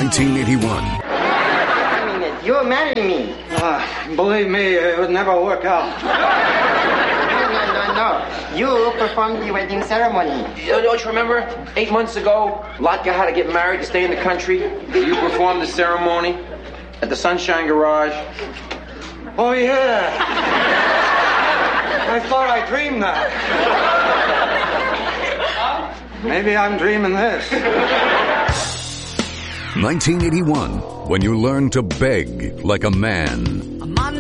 1981. You marry me. Believe me, it would never work out. No. You performed the wedding ceremony. Don't you remember? 8 months ago, Latka had to get married to stay in the country. You performed the ceremony at the Sunshine Garage. Oh, yeah. I thought I dreamed that. Maybe I'm dreaming this. 1981, when you learn to beg like a man.